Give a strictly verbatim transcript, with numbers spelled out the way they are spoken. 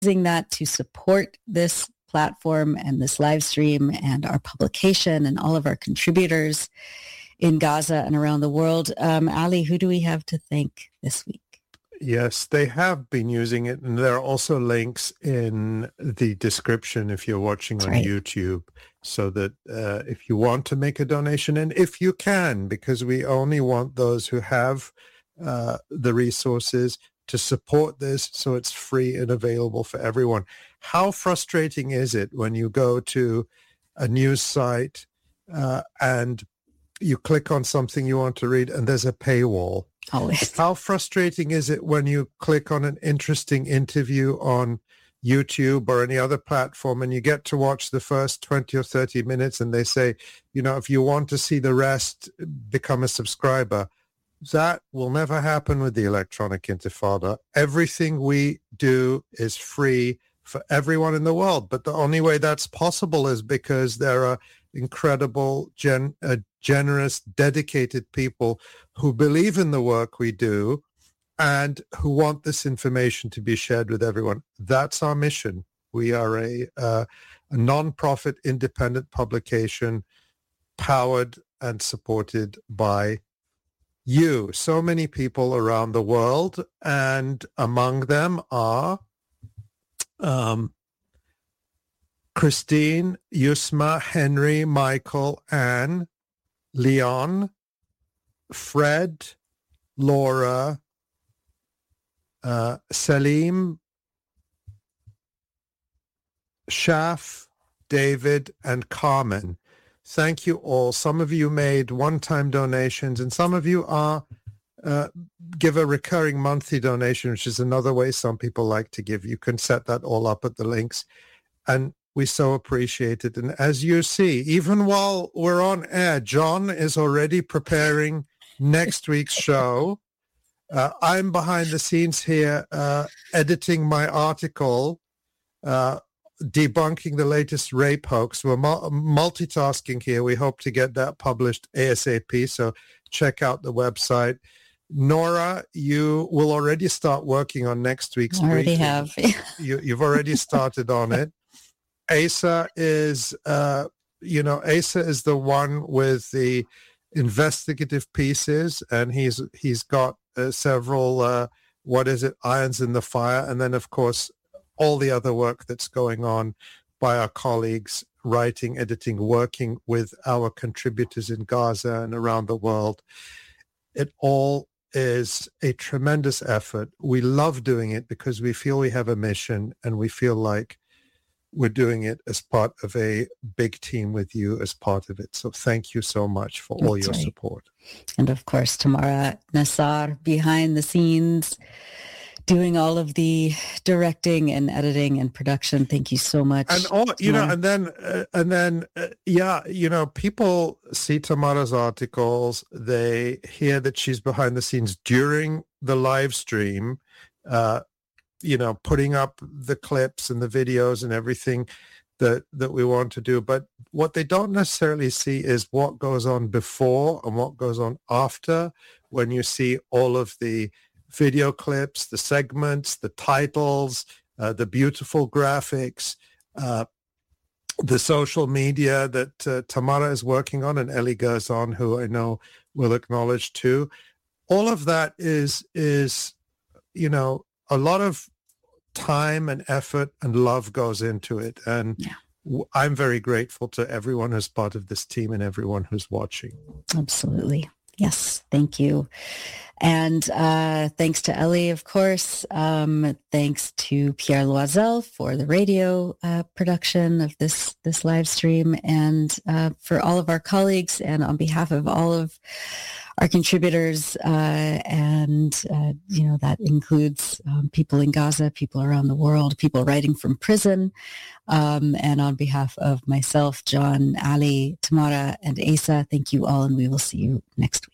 using that to support this platform and this live stream and our publication and all of our contributors in Gaza and around the world. Um, Ali, who do we have to thank this week? Yes, they have been using it. And there are also links in the description if you're watching That's on right. YouTube, so that uh, if you want to make a donation, and if you can, because we only want those who have uh, the resources to support this so it's free and available for everyone. How frustrating is it when you go to a news site uh, and you click on something you want to read and there's a paywall? Always. How frustrating is it when you click on an interesting interview on YouTube or any other platform and you get to watch the first twenty or thirty minutes and they say, you know, if you want to see the rest, become a subscriber? That will never happen with the Electronic Intifada. Everything we do is free for everyone in the world. But the only way that's possible is because there are incredible, gen, uh, generous, dedicated people who believe in the work we do and who want this information to be shared with everyone. That's our mission. We are a, uh, a non-profit independent publication powered and supported by you. So many people around the world, and among them are um, Christine, Yusma, Henry, Michael, Anne, Leon, Fred, Laura, uh, Salim, Shaf, David, and Carmen. Thank you all. Some of you made one-time donations, and some of you are uh, give a recurring monthly donation, which is another way some people like to give. You can set that all up at the links, and we so appreciate it. And as you see, even while we're on air, John is already preparing next week's show. Uh, I'm behind the scenes here uh, editing my article, uh, debunking the latest rape hoax. We're mul- multitasking here. We hope to get that published ASAP, so check out the website. Nora, you will already start working on next week's Already briefing. have. you, you've already started on it. Asa is, uh, you know, Asa is the one with the investigative pieces, and he's he's got uh, several, uh, what is it, irons in the fire, and then, of course, all the other work that's going on by our colleagues, writing, editing, working with our contributors in Gaza and around the world. It all is a tremendous effort. We love doing it because we feel we have a mission, and we feel like we're doing it as part of a big team with you as part of it. So thank you so much for all That's your right. support. And of course, Tamara Nassar behind the scenes, doing all of the directing and editing and production. Thank you so much. And all, you know, Tamara. and then, uh, and then, uh, yeah, you know, people see Tamara's articles. They hear that she's behind the scenes during the live stream, uh, you know, putting up the clips and the videos and everything that, that we want to do. But what they don't necessarily see is what goes on before and what goes on after, when you see all of the video clips, the segments, the titles, uh, the beautiful graphics, uh, the social media that uh, Tamara is working on, and Ellie Gerzon, who I know will acknowledge too. All of that is, is, you know, a lot of time and effort and love goes into it. And Yeah. w- I'm very grateful to everyone who's part of this team and everyone who's watching. Absolutely. Yes. Thank you. And uh, thanks to Ellie, of course. Um, thanks to Pierre Loisel for the radio uh, production of this this live stream, and uh, for all of our colleagues, and on behalf of all of our contributors, uh, and uh, you know, that includes um, people in Gaza, people around the world, people writing from prison, um, and on behalf of myself, John, Ali, Tamara, and Asa, thank you all, and we will see you next week.